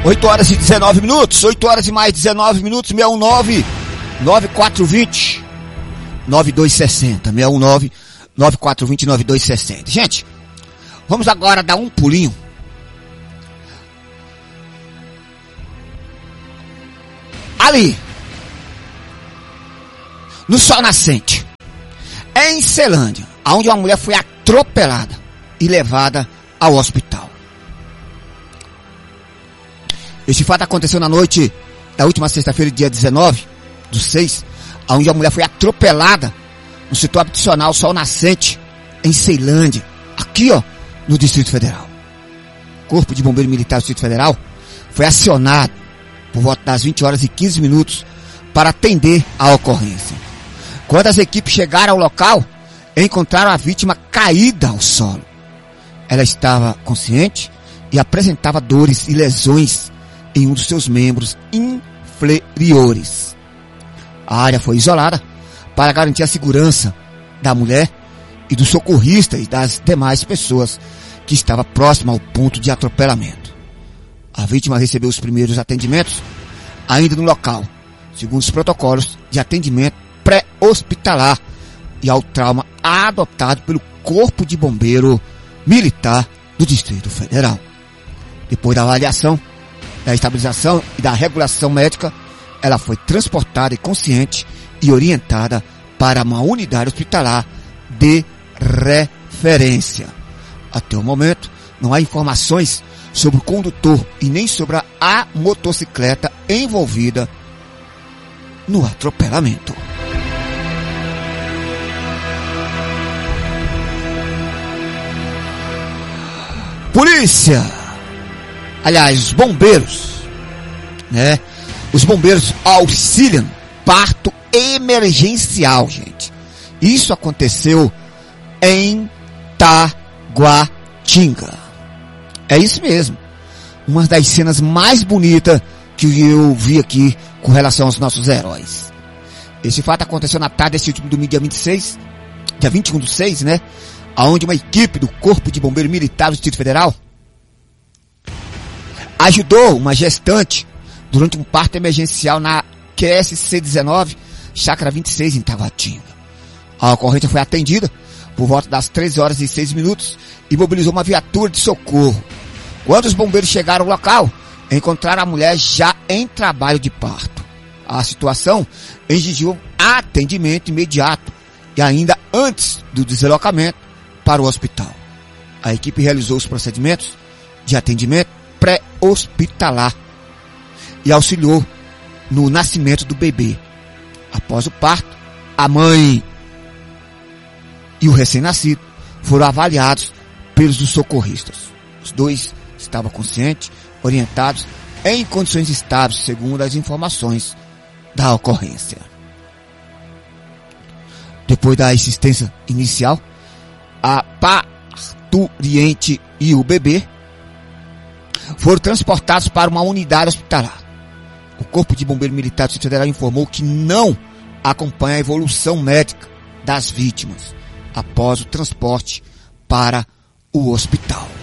8 horas e 19 minutos, 8 horas e mais 19 minutos, 619-9420-9260, 619-9420-9260. Gente, vamos agora dar um pulinho ali, no Sol Nascente, em Ceilândia, onde uma mulher foi atropelada e levada ao hospital. Este fato aconteceu na noite da última sexta-feira, dia 19/6, onde a mulher foi atropelada no setor habitacional Sol Nascente, em Ceilândia, aqui no Distrito Federal. O Corpo de Bombeiro Militar do Distrito Federal foi acionado por volta das 20 horas e 15 minutos para atender a ocorrência. Quando as equipes chegaram ao local, encontraram a vítima caída ao solo. Ela estava consciente e apresentava dores e lesões em um dos seus membros inferiores. A área foi isolada para garantir a segurança da mulher e do socorrista e das demais pessoas que estavam próximas ao ponto de atropelamento. A vítima recebeu os primeiros atendimentos ainda no local, segundo os protocolos de atendimento pré-hospitalar e ao trauma adotado pelo Corpo de Bombeiro Militar do Distrito Federal. Depois da avaliação, da estabilização e da regulação médica, ela foi transportada e consciente e orientada para uma unidade hospitalar de referência. Até o momento, não há informações sobre o condutor e nem sobre a motocicleta envolvida no atropelamento. Polícia! Aliás, os bombeiros, né? Os bombeiros auxiliam parto emergencial, gente. Isso aconteceu em Taguatinga. É isso mesmo. Uma das cenas mais bonitas que eu vi aqui com relação aos nossos heróis. Esse fato aconteceu na tarde desse último domingo, dia 21/6, né? Onde uma equipe do Corpo de Bombeiro Militar do Distrito Federal ajudou uma gestante durante um parto emergencial na QSC-19, Chácara 26, em Taguatinga. A ocorrência foi atendida por volta das 13 horas e 6 minutos e mobilizou uma viatura de socorro. Quando os bombeiros chegaram ao local, encontraram a mulher já em trabalho de parto. A situação exigiu atendimento imediato e ainda antes do deslocamento para o hospital. A equipe realizou os procedimentos de atendimento pré-hospitalar e auxiliou no nascimento do bebê. Após o parto, a mãe e o recém-nascido foram avaliados pelos socorristas. Os dois estavam conscientes, orientados, em condições estáveis, segundo as informações da ocorrência. Depois da assistência inicial, a parturiente e o bebê foram transportados para uma unidade hospitalar. O Corpo de Bombeiro Militar do Distrito Federal informou que não acompanha a evolução médica das vítimas após o transporte para o hospital.